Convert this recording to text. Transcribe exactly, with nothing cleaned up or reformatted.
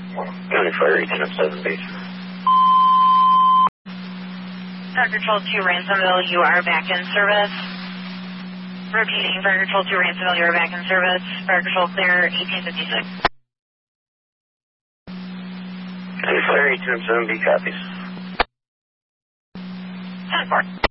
County Fire eighteen oh seven base. Fire Control two Ransomville, you are back in service. Repeating, Fire Control two Ransomville, you are back in service. Fire Control clear, eighteen fifty-six. County Fire eighteen oh seven B copies. ten four.